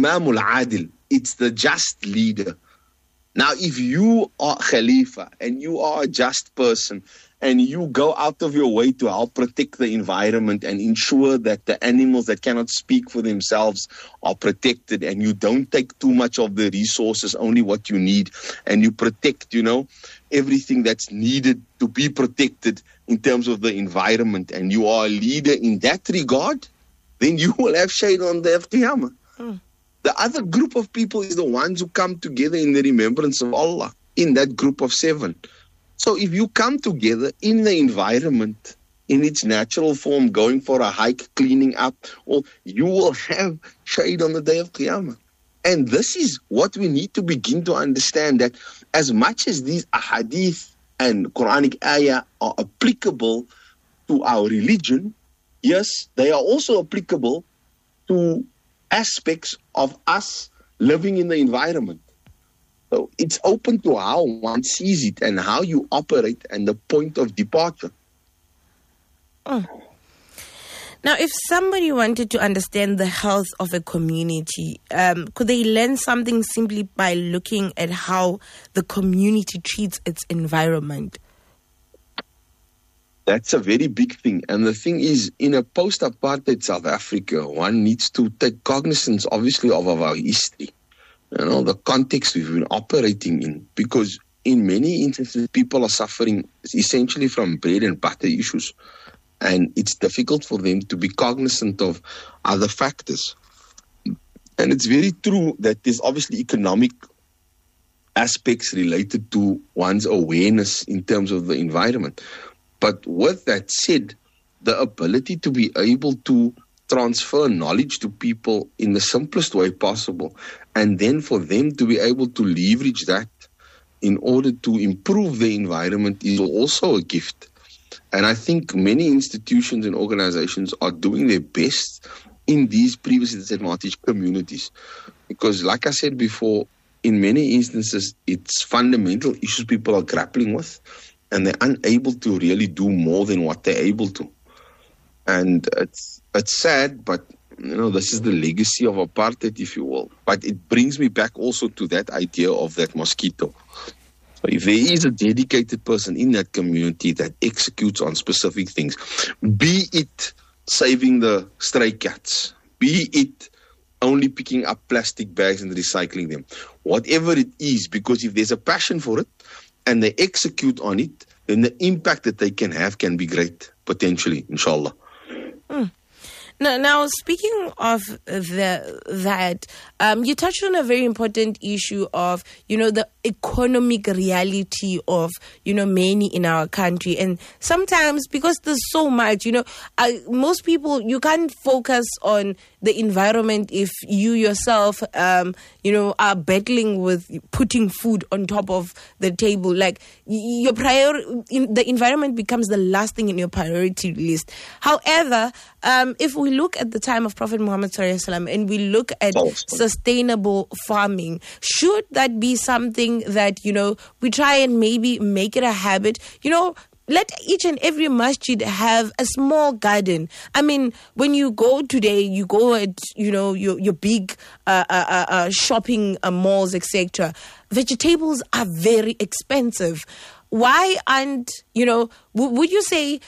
Imam al-Adil. It's the just leader. Now, if you are Khalifa and you are a just person and you go out of your way to help protect the environment and ensure that the animals that cannot speak for themselves are protected, and you don't take too much of the resources, only what you need, and you protect, everything that's needed to be protected in terms of the environment, and you are a leader in that regard, then you will have shade on the Qiyamah. The other group of people is the ones who come together in the remembrance of Allah, in that group of 7. So if you come together in the environment, in its natural form, going for a hike, cleaning up, or you will have shade on the day of Qiyamah. And this is what we need to begin to understand, that as much as these ahadith and Quranic ayah are applicable to our religion, yes, they are also applicable to aspects of us living in the environment. So it's open to how one sees it and how you operate and the point of departure. Now, if somebody wanted to understand the health of a community, could they learn something simply by looking at how the community treats its environment? That's a very big thing. And the thing is, in a post-apartheid South Africa, one needs to take cognizance, obviously, of our history. The context we've been operating in. Because in many instances, people are suffering essentially from bread and butter issues. And it's difficult for them to be cognizant of other factors. And it's very true that there's obviously economic aspects related to one's awareness in terms of the environment. But with that said, the ability to be able to transfer knowledge to people in the simplest way possible, and then for them to be able to leverage that in order to improve the environment, is also a gift. And I think many institutions and organizations are doing their best in these previously disadvantaged communities. Because like I said before, in many instances, it's fundamental issues people are grappling with, and they're unable to really do more than what they're able to. And it's sad, but this is the legacy of apartheid, if you will. But it brings me back also to that idea of that mosquito. So if there is a dedicated person in that community that executes on specific things, be it saving the stray cats, be it only picking up plastic bags and recycling them, whatever it is, because if there's a passion for it and they execute on it, then the impact that they can have can be great, potentially, inshallah. Now, speaking of that, you touched on a very important issue of, the economic reality of, many in our country. And sometimes, because there's so much, most people, you can't focus on the environment if you yourself, are battling with putting food on top of the table. Like, the environment becomes the last thing in your priority list. However, if we look at the time of Prophet Muhammad SAW and we look at sustainable farming, should that be something that, we try and maybe make it a habit? Let each and every masjid have a small garden. I mean, when you go today, you go at, your big shopping malls, etc. Vegetables are very expensive. Why aren't, would you say,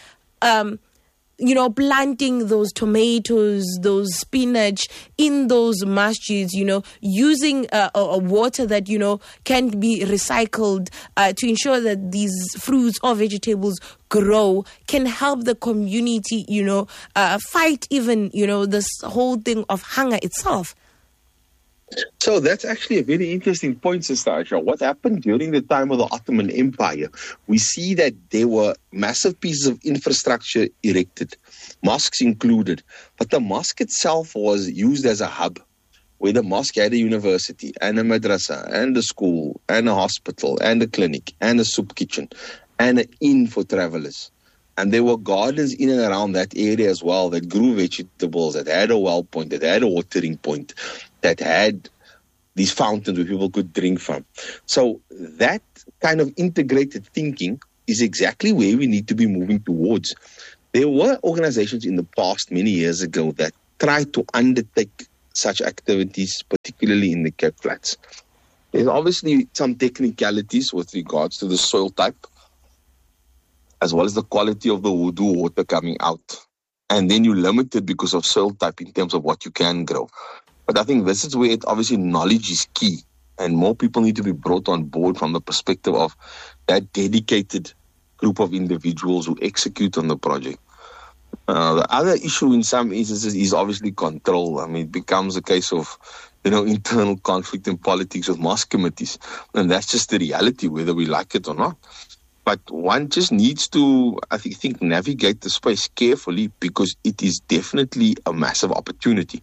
planting those tomatoes, those spinach in those masjids, using a water that, can be recycled to ensure that these fruits or vegetables grow, can help the community, fight even, this whole thing of hunger itself. So that's actually a very interesting point, Sister Aisha. What happened during the time of the Ottoman Empire, we see that there were massive pieces of infrastructure erected, mosques included, but the mosque itself was used as a hub, where the mosque had a university and a madrasa and a school and a hospital and a clinic and a soup kitchen and an inn for travelers. And there were gardens in and around that area as well that grew vegetables, that had a well point, that had a watering point, that had these fountains where people could drink from. So that kind of integrated thinking is exactly where we need to be moving towards. There were organizations in the past, many years ago, that tried to undertake such activities, particularly in the Cape Flats. There's obviously some technicalities with regards to the soil type, as well as the quality of the wudu water coming out. And then you're limited because of soil type in terms of what you can grow. But I think this is where obviously knowledge is key, and more people need to be brought on board from the perspective of that dedicated group of individuals who execute on the project. The other issue in some instances is obviously control. I mean, it becomes a case of, internal conflict and politics with mosque committees. And that's just the reality, whether we like it or not. But one just needs to, I think, navigate the space carefully, because it is definitely a massive opportunity.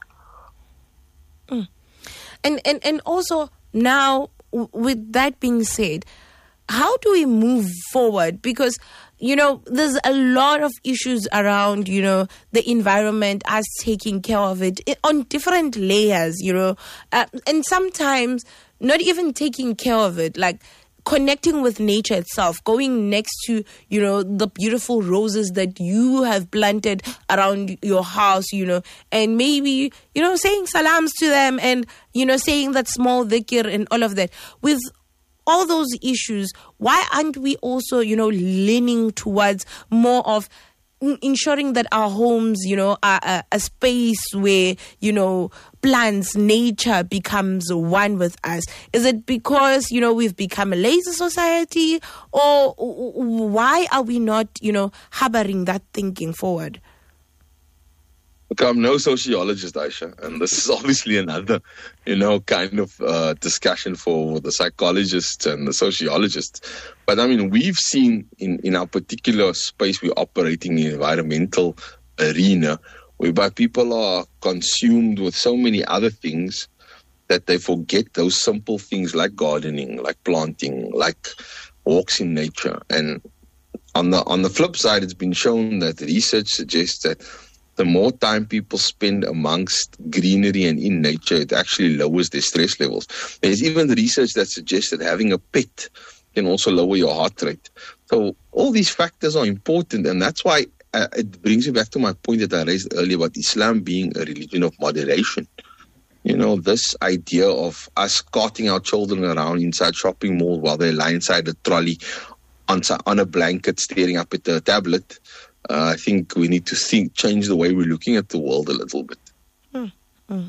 And also now, with that being said, how do we move forward? Because, there's a lot of issues around, the environment, us taking care of it on different layers, and sometimes not even taking care of it, like connecting with nature itself, going next to, the beautiful roses that you have planted around your house, and maybe, saying salams to them and, saying that small dhikr and all of that. With all those issues, why aren't we also, leaning towards more of ensuring that our homes, are a space where, plants, nature becomes one with us? Is it because, we've become a lazy society, or why are we not, harboring that thinking forward? Look, I'm no sociologist, Aisha, and this is obviously another, kind of discussion for the psychologists and the sociologists. But I mean, we've seen in our particular space we're operating in, environmental arena, whereby people are consumed with so many other things that they forget those simple things like gardening, like planting, like walks in nature. And on the flip side, it's been shown that research suggests that the more time people spend amongst greenery and in nature, it actually lowers their stress levels. There's even research that suggests that having a pet can also lower your heart rate. So all these factors are important, and that's why it brings me back to my point that I raised earlier about Islam being a religion of moderation. This idea of us carting our children around inside shopping malls while they lie inside a trolley on a blanket staring up at a tablet, I think we need to change the way we're looking at the world a little bit. And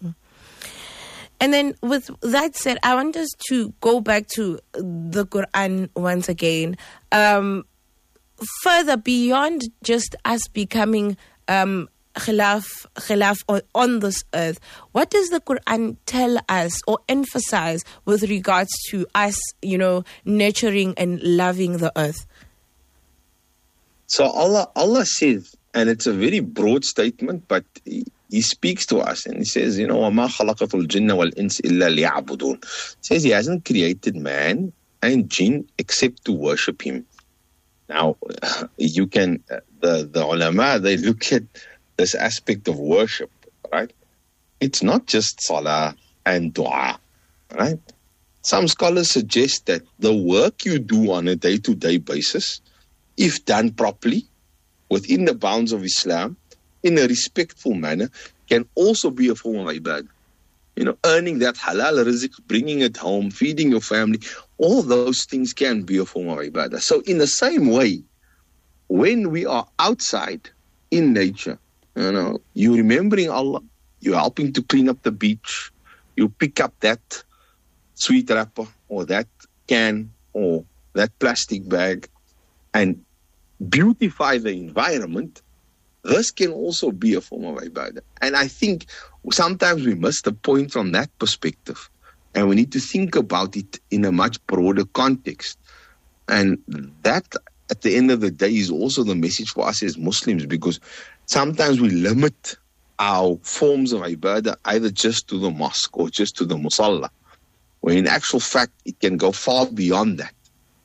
then with that said, I want us to go back to the Quran once again. Further beyond just us becoming khilaf on this earth, what does the Quran tell us or emphasize with regards to us, nurturing and loving the earth? So Allah says, and it's a very broad statement, but He speaks to us and He says, وَمَا خَلَقَتُ الْجِنَّ وَالْإِنسِ إِلَّا لِيَعْبُدُونَ. Says He hasn't created man and jinn except to worship Him. Now, you can, the ulama, they look at this aspect of worship, right? It's not just salah and dua, right? Some scholars suggest that the work you do on a day-to-day basis, if done properly, within the bounds of Islam, in a respectful manner, can also be a form of ibadah. Earning that halal rizq, bringing it home, feeding your family, all those things can be a form of ibadah. So in the same way, when we are outside in nature, you're remembering Allah, you're helping to clean up the beach, you pick up that sweet wrapper or that can or that plastic bag and beautify the environment, this can also be a form of ibadah. And I think sometimes we miss the point from that perspective, and we need to think about it in a much broader context. And that, at the end of the day, is also the message for us as Muslims, because sometimes we limit our forms of ibadah either just to the mosque or just to the musalla, where in actual fact it can go far beyond that.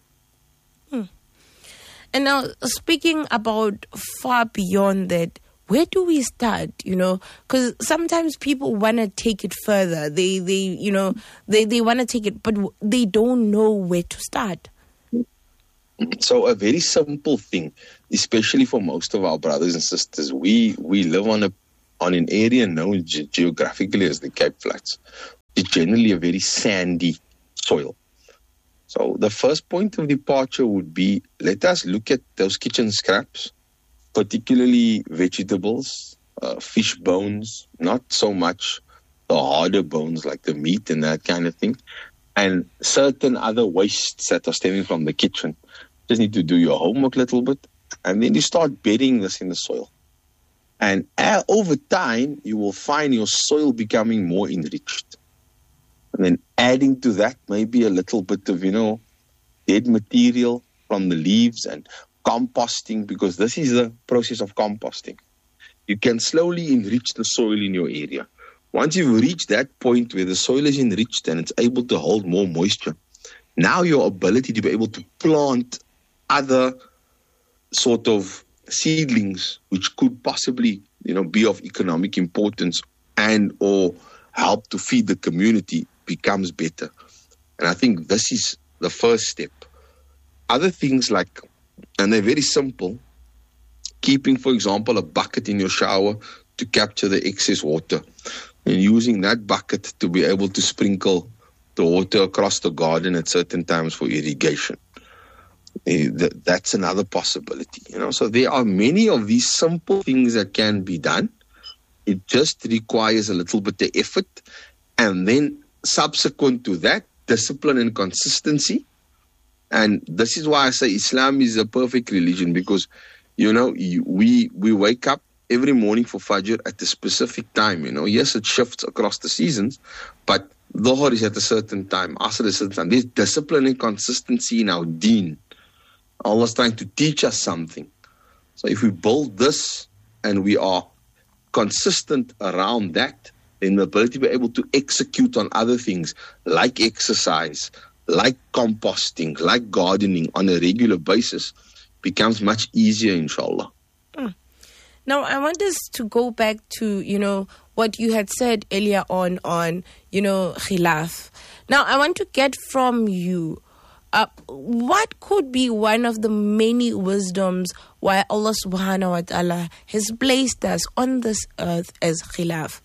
And now, speaking about far beyond that, where do we start? Because sometimes people want to take it further. They want to take it, but they don't know where to start. So a very simple thing, especially for most of our brothers and sisters, we live on on an area known geographically as the Cape Flats. It's generally a very sandy soil. So the first point of departure would be, let us look at those kitchen scraps, particularly vegetables, fish bones, not so much the harder bones like the meat and that kind of thing, and certain other wastes that are stemming from the kitchen. Just need to do your homework a little bit, and then you start burying this in the soil. And over time, you will find your soil becoming more enriched. And then adding to that maybe a little bit of, dead material from the leaves and composting, because this is the process of composting. You can slowly enrich the soil in your area. Once you've reached that point where the soil is enriched and it's able to hold more moisture, now your ability to be able to plant other sort of seedlings which could possibly, be of economic importance and or help to feed the community becomes better. And I think this is the first step. Other things like, and they're very simple, keeping, for example, a bucket in your shower to capture the excess water and using that bucket to be able to sprinkle the water across the garden at certain times for irrigation. That's another possibility. So there are many of these simple things that can be done. It just requires a little bit of effort, and then subsequent to that, discipline and consistency. And this is why I say Islam is a perfect religion, because we wake up every morning for Fajr at a specific time. Yes, it shifts across the seasons, but Dhuhr is at a certain time, Asr is at a certain time. There's discipline and consistency in our deen. Allah's trying to teach us something. So if we build this and we are consistent around that, then the ability to be able to execute on other things like exercise, like composting, like gardening on a regular basis becomes much easier, inshallah. Now, I want us to go back to, what you had said earlier on, khilaf. Now, I want to get from you, what could be one of the many wisdoms why Allah subhanahu wa ta'ala has placed us on this earth as khilaf?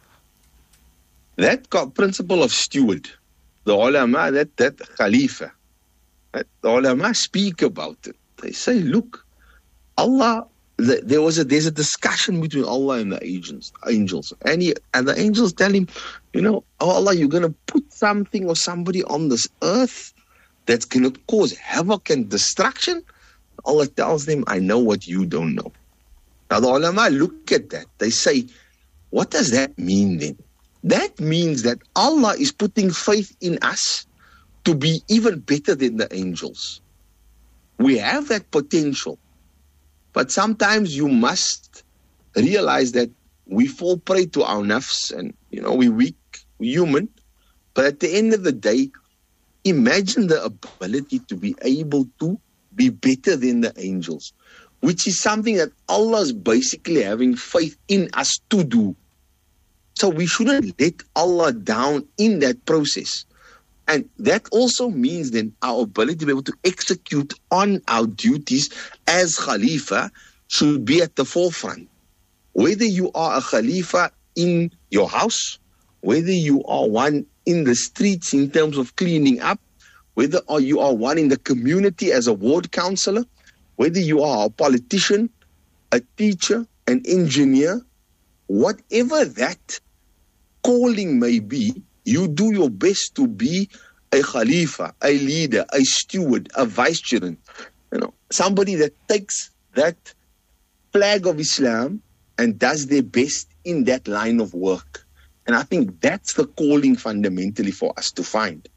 That principle of steward, the ulama, that khalifa, the ulama speak about it. They say, look, Allah, there's a discussion between Allah and the angels, and the angels tell him, oh Allah, you're going to put something or somebody on this earth that's going to cause havoc and destruction. Allah tells them, I know what you don't know. Now the ulama look at that. They say, what does that mean then? That means that Allah is putting faith in us to be even better than the angels. We have that potential. But sometimes you must realize that we fall prey to our nafs and, we're weak, we're human. But at the end of the day, imagine the ability to be able to be better than the angels, which is something that Allah is basically having faith in us to do. So we shouldn't let Allah down in that process. And that also means then our ability to be able to execute on our duties as Khalifa should be at the forefront. Whether you are a Khalifa in your house, whether you are one in the streets in terms of cleaning up, whether you are one in the community as a ward councillor, whether you are a politician, a teacher, an engineer, whatever that calling may be, you do your best to be a Khalifa, a leader, a steward, a vicegerent, somebody that takes that flag of Islam and does their best in that line of work. And I think that's the calling fundamentally for us to find.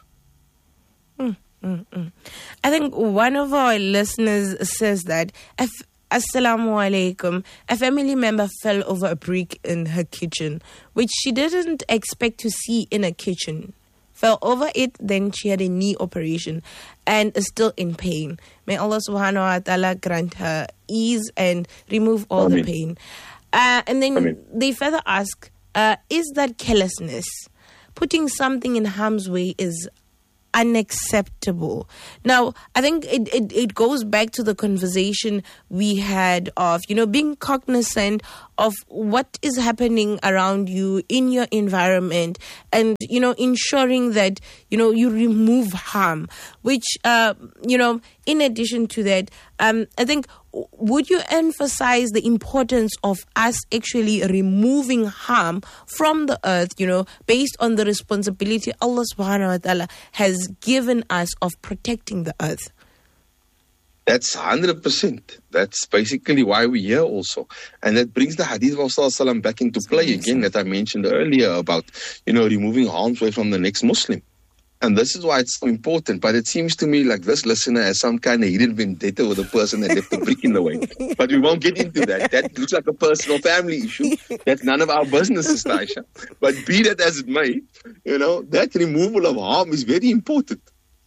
I think one of our listeners says that if Assalamu alaikum, a family member fell over a brick in her kitchen, which she didn't expect to see in a kitchen. Fell over it, then she had a knee operation and is still in pain. May Allah subhanahu wa ta'ala grant her ease and remove all Ameen. the pain. And then Ameen. they further ask, is that carelessness? Putting something in harm's way is unacceptable. Now, I think it goes back to the conversation we had of, being cognizant of what is happening around you in your environment and, ensuring that, you remove harm, which, in addition to that, I think, would you emphasize the importance of us actually removing harm from the earth, based on the responsibility Allah subhanahu wa ta'ala has given us of protecting the earth? That's 100%. That's basically why we're here also. And that brings the hadith of Rasulullah back into play again that I mentioned earlier about, removing harm's way from the next Muslim. And this is why it's so important. But it seems to me like this listener has some kind of hidden vendetta with the person that left the brick in the way. But we won't get into that. That looks like a personal family issue. That's none of our business, Sister Aisha. But be that as it may, that removal of harm is very important.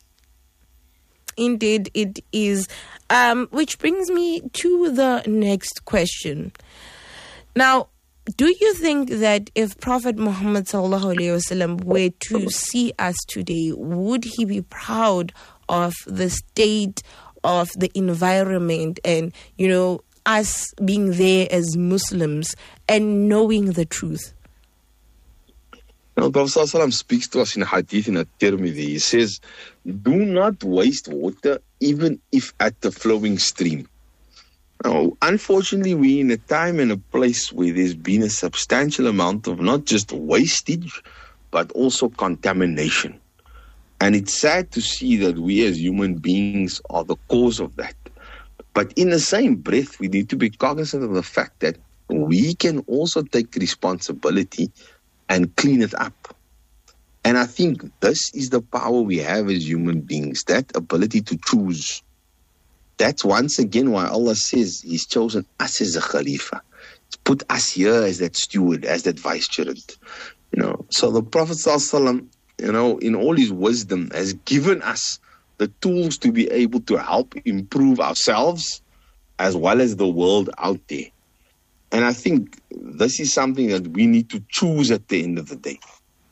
Indeed, it is. Which brings me to the next question. Now, do you think that if Prophet Muhammad sallallahu alaihi wasallam were to see us today, would he be proud of the state of the environment and, us being there as Muslims and knowing the truth? Prophet ﷺ speaks to us in a hadith in At-Tirmidhi. He says, do not waste water even if at the flowing stream. Now, unfortunately, we're in a time and a place where there's been a substantial amount of not just wastage, but also contamination. And it's sad to see that we as human beings are the cause of that. But in the same breath, we need to be cognizant of the fact that we can also take responsibility and clean it up. And I think this is the power we have as human beings, that ability to choose. That's once again why Allah says He's chosen us as a Khalifa. He's put us here as that steward, as that vicegerent. So the Prophet ﷺ, in all his wisdom, has given us the tools to be able to help improve ourselves as well as the world out there. And I think this is something that we need to choose at the end of the day.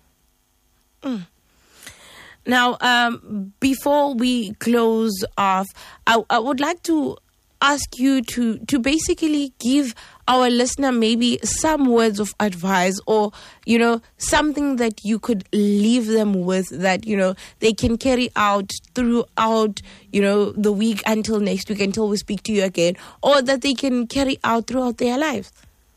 Now, before we close off, I would like to ask you to basically give our listener maybe some words of advice or, something that you could leave them with that, they can carry out throughout, the week until next week, until we speak to you again, or that they can carry out throughout their lives.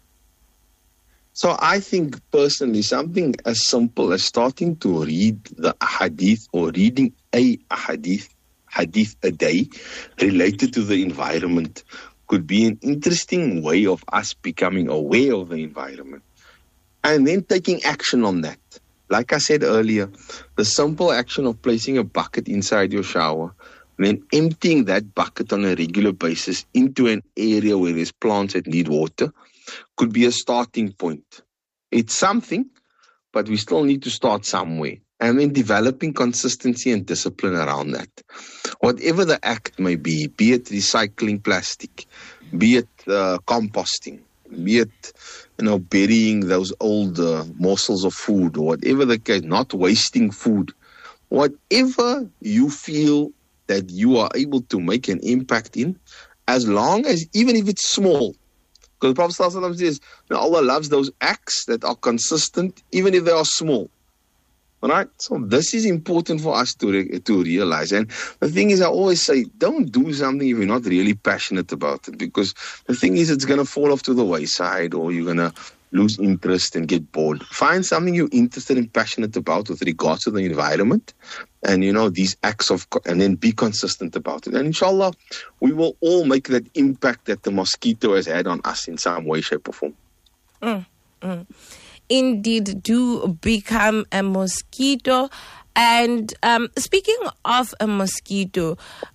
So I think personally something as simple as starting to read the hadith or reading a hadith a day related to the environment could be an interesting way of us becoming aware of the environment and then taking action on that. Like I said earlier, the simple action of placing a bucket inside your shower, then emptying that bucket on a regular basis into an area where there's plants that need water could be a starting point. It's something, but we still need to start somewhere. And then developing consistency and discipline around that. Whatever the act may be it recycling plastic, be it composting, be it, burying those old morsels of food, or whatever the case, not wasting food. Whatever you feel that you are able to make an impact in, as long as, even if it's small, because the Prophet ﷺ says, Allah loves those acts that are consistent, even if they are small. All right? So this is important for us to realize. And the thing is, I always say, don't do something if you're not really passionate about it. Because the thing is, it's going to fall off to the wayside, or you're going to lose interest and get bored. Find something you're interested and passionate about with regards to the environment. And, these acts and then be consistent about it. And inshallah, we will all make that impact that the mosquito has had on us in some way, shape or form. Indeed, do become a mosquito. And speaking of a mosquito,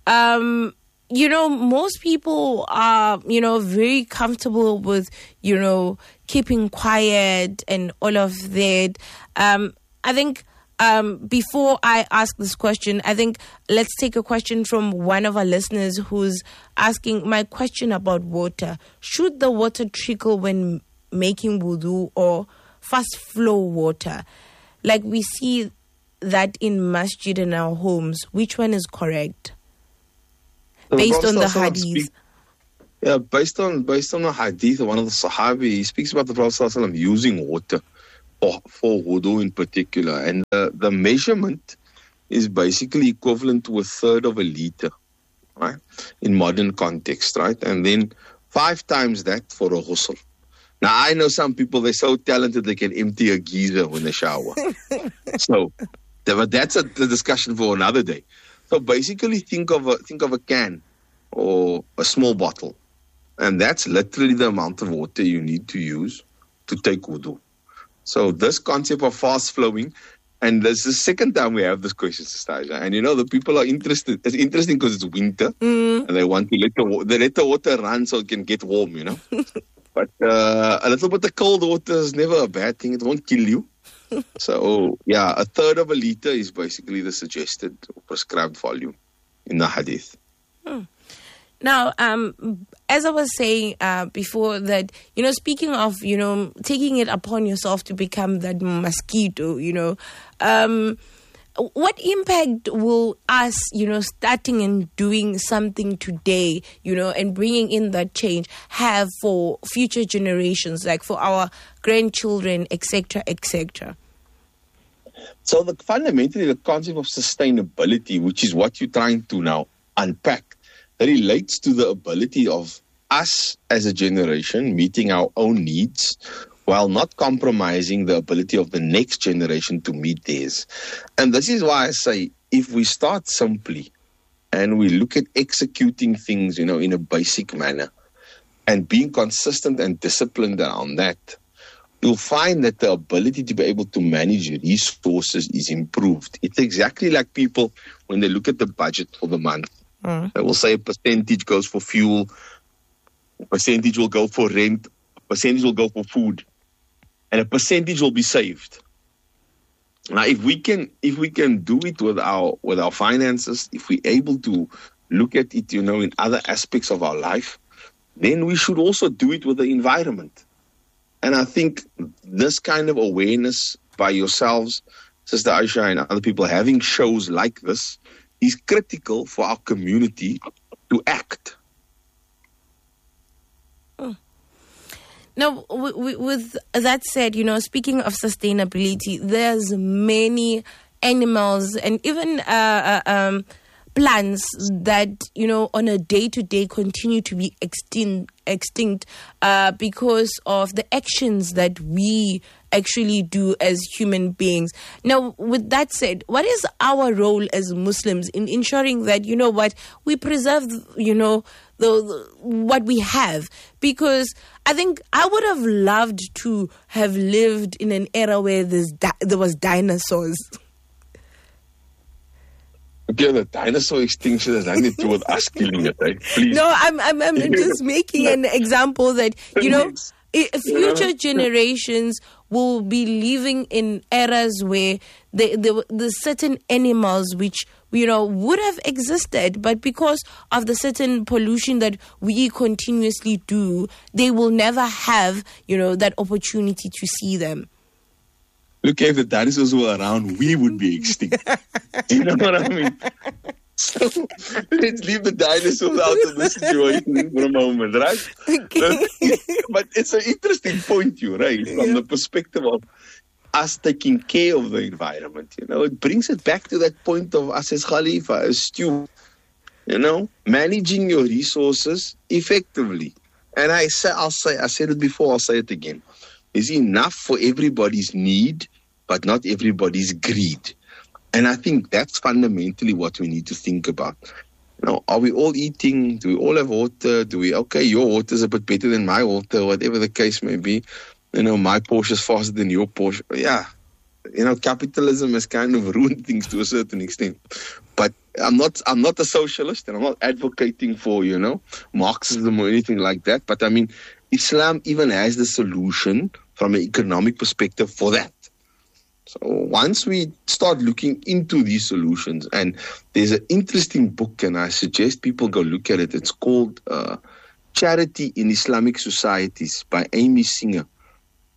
most people are, very comfortable with, keeping quiet and all of that. I think before I ask this question, I think let's take a question from one of our listeners who's asking my question about water. Should the water trickle when making wudu or fast flow water? Like we see that in masjid in our homes, which one is correct? So Based the on the Prophet hadith. Yeah, based on the hadith, one of the Sahabi, he speaks about the Prophet ﷺ using water for wudu in particular. And the measurement is basically equivalent to 1/3 of a liter, right? In modern context, right? And then 5 times that for a ghusl. Now, I know some people, they're so talented they can empty a geyser when they shower. But that's the discussion for another day. So basically think of a can or a small bottle. And that's literally the amount of water you need to use to take wudu. So this concept of fast flowing, and this is the second time we have this question, Stasia. And the people are interested. It's interesting because it's winter, and they want to let the water run so it can get warm, But a little bit of cold water is never a bad thing. It won't kill you. So, 1/3 of a liter is basically the suggested or prescribed volume in the hadith. Now, as I was saying before that, speaking of, taking it upon yourself to become that mosquito, what impact will us, starting and doing something today, and bringing in that change have for future generations, like for our grandchildren, etc., etc.? So fundamentally, the concept of sustainability, which is what you're trying to now unpack, relates to the ability of us as a generation meeting our own needs while not compromising the ability of the next generation to meet theirs. And this is why I say, if we start simply and we look at executing things, in a basic manner and being consistent and disciplined around that, you'll find that the ability to be able to manage resources is improved. It's exactly like people when they look at the budget for the month. They will say a percentage goes for fuel, a percentage will go for rent, a percentage will go for food, and a percentage will be saved. Now, if we can do it with our finances, if we're able to look at it, in other aspects of our life, then we should also do it with the environment. And I think this kind of awareness by yourselves, Sister Aisha and other people, having shows like this, is critical for our community to act. Now, with that said, speaking of sustainability, there's many animals and even plants that, on a day-to-day continue to be extinct because of the actions that we actually do as human beings. Now, with that said, what is our role as Muslims in ensuring that, we preserve, what we have? Because I think I would have loved to have lived in an era where there was dinosaurs. Okay, the dinosaur extinction has nothing to do with us killing it, right? Please. No, I'm just making an example that, future generations will be living in eras where the certain animals which, would have existed, but because of the certain pollution that we continuously do, they will never have, that opportunity to see them. Look, if the dinosaurs were around, we would be extinct. Do you know what I mean? So let's leave the dinosaurs out of the situation for a moment, right? Okay. But it's an interesting point, you right? From the perspective of us taking care of the environment, it brings it back to that point of us as Khalifa, as steward, managing your resources effectively. And I said it before, I'll say it again. Is enough for everybody's need, but not everybody's greed. And I think that's fundamentally what we need to think about. Are we all eating? Do we all have water? Your water is a bit better than my water, whatever the case may be. My Porsche is faster than your Porsche. Yeah. Capitalism has kind of ruined things to a certain extent. But I'm not a socialist, and I'm not advocating for, Marxism or anything like that. But I mean, Islam even has the solution from an economic perspective for that. So once we start looking into these solutions, and there's an interesting book, and I suggest people go look at it. It's called Charity in Islamic Societies by Amy Singer.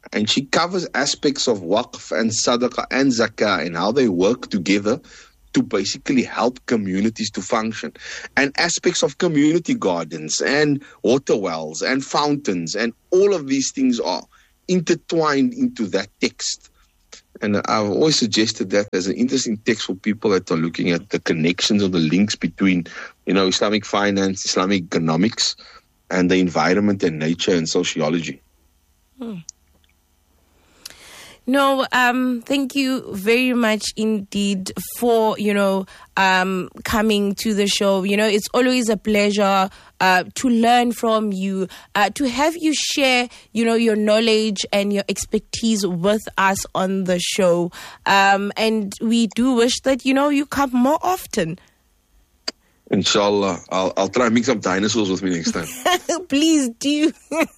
And she covers aspects of waqf and sadaqah and zakah and how they work together to basically help communities to function. And aspects of community gardens and water wells and fountains and all of these things are intertwined into that text. And I've always suggested that as an interesting text for people that are looking at the connections or the links between, Islamic finance, Islamic economics, and the environment and nature and sociology. No, thank you very much indeed for, coming to the show. It's always a pleasure to learn from you, to have you share, your knowledge and your expertise with us on the show. And we do wish that, you come more often. Inshallah. I'll try and mix up dinosaurs with me next time. Please do.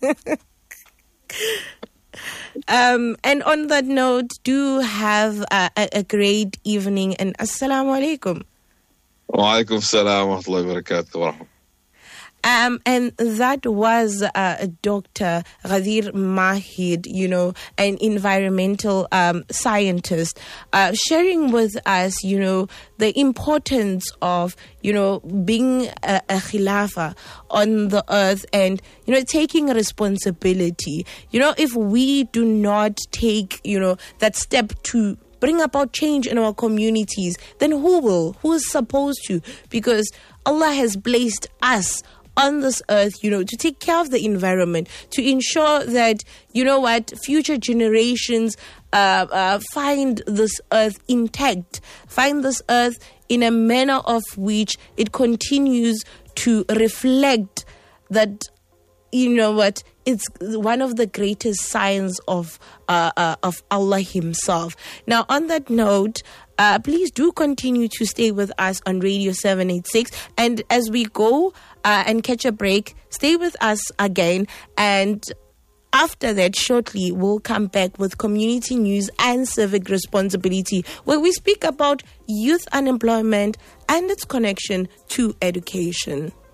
And on that note, do have a great evening, and assalamu alaikum. Wa alaikum salam wa rahmatullahi wa barakatuh. And that was Dr. Ghadir Mahid, an environmental scientist, sharing with us, the importance of, being a khilafah on the earth and, taking responsibility. If we do not take, that step to bring about change in our communities, then who will? Who is supposed to? Because Allah has placed us on this earth, to take care of the environment, to ensure that, future generations find this earth intact, find this earth in a manner of which it continues to reflect that, it's one of the greatest signs of Allah Himself. Now, on that note, please do continue to stay with us on Radio 786. And as we go and catch a break, stay with us again. And after that, shortly, we'll come back with community news and civic responsibility, where we speak about youth unemployment and its connection to education.